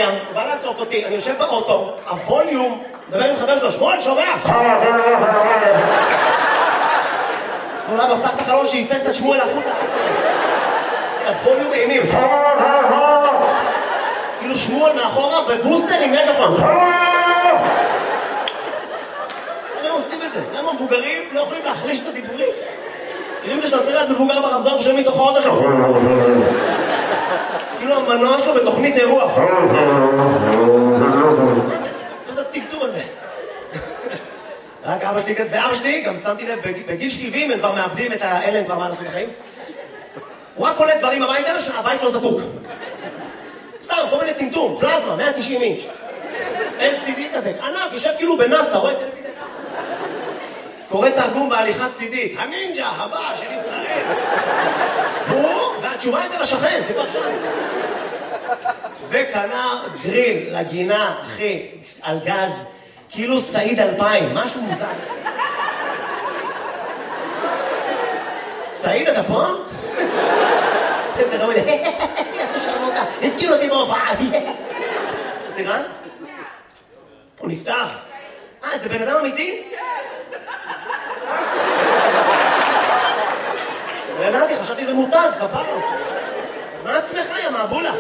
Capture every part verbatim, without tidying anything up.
היה, הוא בא לאסוף אותי, אני יושב באוטו, הווליום, מדבר עם חבר שלו, שמואל, שומע? אולי מפתח את החלון שייצא את שמואל החוצה. הווליום אימים. כאילו שמואל מאחורה בבוסטר עם מגפון. למה עושים את זה? למה מבוגרים לא יכולים להחליש את הדיבורים? תראים את זה שאתה צריך להיות מבוגר ברמזור ושומעים מתוך האוטו שלו. כאילו המנוע שלו בתוכנית אירוע. מה זה הטמטום הזה? רק אבא שלי כזה, ואבא שלי גם שמתי לב, בגיל שבעים הם כבר מאבדים את האלה, הם כבר מה לעשות בחיים. הוא רק קולט דברים הביתה שהבית לא זקוק. סתם, כל מיני טמטום, פלזמה, מאה ותשעים אינץ'. אל סי די כזה, ענק, יושב כאילו בנאסא, רואה טלוויזיה. קורא תרגום בהליכת סי די, הנינג'ה הבא של ישראל. הוא, והתשובה אצל השכן, זה כבר שם. וקנה גריל לגינה, אחי, על גז, כאילו סעיד אלפיים, משהו מוזר. סעיד, אתה פה? איזה רמוד, שרמותה, הזכיר אותי בהופעה. סליחה? הוא נפטר. אה, זה בן אדם אמיתי? לא ידעתי, חשבתי זה מותג, כפרו. אז מה עצמך, יא מעבולה?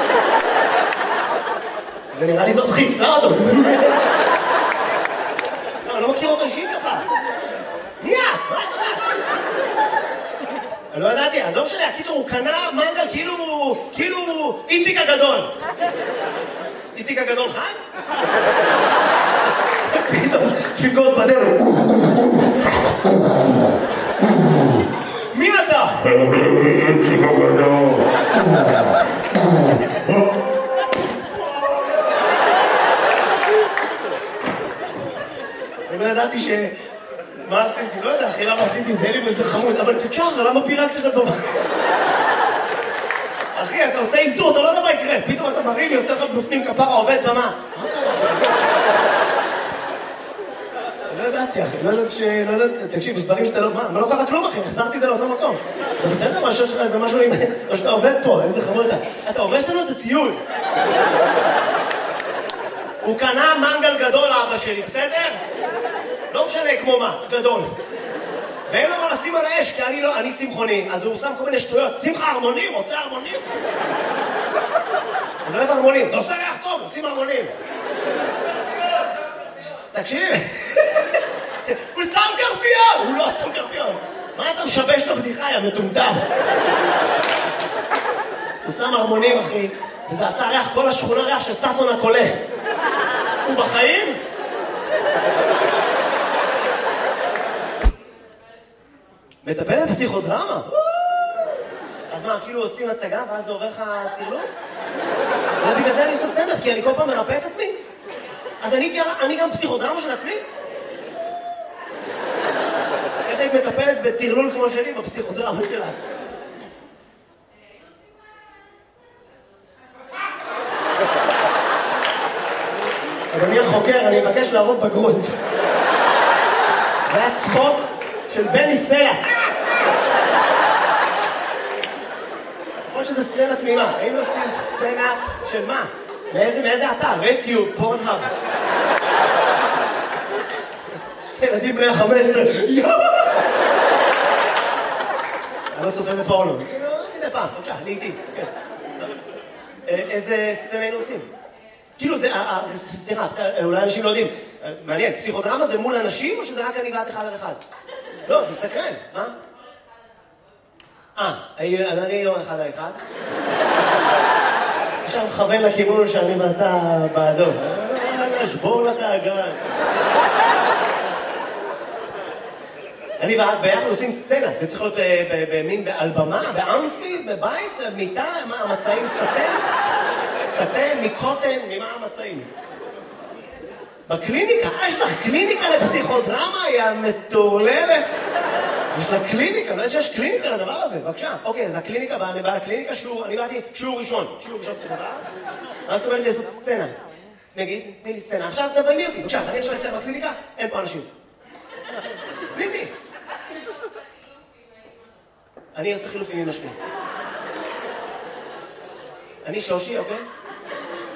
ונראה לי זאת חיסלה אותו. לא, אני לא מכיר אותו אישית כפר. נהיה, מה אתה? אני לא ידעתי, אז לא משנה, הקיצור הוא קנה מנגל כאילו, כאילו איציק הגדול. איציק הגדול חי? פתאום, דפיקות בדרך. מי אתה? איציק הגדול. אני לא ידעתי ש... מה עשיתי? לא יודע, אחי, למה עשיתי את זה? לי באיזה חמוד, אבל תשחר, למה פירקת את טובה? אחי, אתה עושה אימתור, אתה לא יודע מה יקרה. פתאום אתה מרים, יוצא לך בפנים כפרה, עובד במה. מה קרה? לא ידעתי, אחי, לא יודעת ש... לא יודעת, תקשיב, יש דברים שאתה לא... מה? מה לא קרה כלום, אחי? החזרתי את זה לאותו מקום. אתה בסדר? מה שיש לך איזה משהו עם... או שאתה עובד פה, איזה חמוד אתה. אתה הורש לנו את הציוד. הוא קנה מנגל גדול, אבא שלי, בסדר? לא משנה כמו מה, גדול. ואין לו מה לשים על האש, כי אני לא, אני צמחוני, אז הוא שם כל מיני שטויות. שים לך הרמונים, רוצה הרמונים? אני לא אוהב הרמונים, זה עושה ריח טוב, שים הרמונים. תקשיב, הוא שם קרפיון! הוא לא שם קרפיון. מה אתה משבש את הבדיחה, יא מטומטם? הוא שם הרמונים, אחי, וזה עשה ריח, כל השכונה ריח של ססון הקולה. הוא בחיים? מטפל בפסיכודרמה? אז מה, כאילו עושים הצגה ואז זה עובר לך תרלום? ובגלל זה אני עושה סטנדאפ, כי אני כל פעם מרפא את עצמי. אז אני גם פסיכודרמה של עצמי? איך היית מטפלת בתרלול כמו שלי בפסיכודרמה שלה? אדוני החוקר, אני מבקש להראות בגרות. זה היה צחוק של בני סלע. כמו שזה סצנה תמימה. היינו עושים סצנה של מה? מאיזה, מאיזה אתר? רדיו, פורנהאב. ילדים בני ה-חמש עשרה. אני לא צופה בפורנו. מדי פעם, בבקשה, אני איתי. איזה סצנה היינו עושים? כאילו זה, סליחה, אולי אנשים לא יודעים. מעניין, פסיכודרמה זה מול אנשים או שזה רק אני ואת אחד על אחד? לא, זה מסקרן, מה? אה, אני לא אחד על אחד. עכשיו מכוון לכיוון שאני ואתה בעדו. שבור לתאגן. אני ואת ביחד עושים סצנה. זה צריך להיות במין, על במה, באמפי, בבית, מיטה, מה, המצעים סטן? סטן, מקוטן, ממה המצעים? בקליניקה, אה, יש לך קליניקה לפסיכודרמה, היא המטורללת. יש לה קליניקה, לא יודע שיש קליניקה לדבר הזה, בבקשה. אוקיי, אז הקליניקה, אני בא לקליניקה, שיעור, אני באתי שיעור ראשון, שיעור ראשון פסיכודרמה. אז אתה אומר לי לעשות סצנה. נגיד, תני לי סצנה. עכשיו תביימי אותי, בבקשה, אני עכשיו אצלך בקליניקה, אין פה אנשים. תני לי. אני אעשה חילופים עם השני. אני שושי, אוקיי?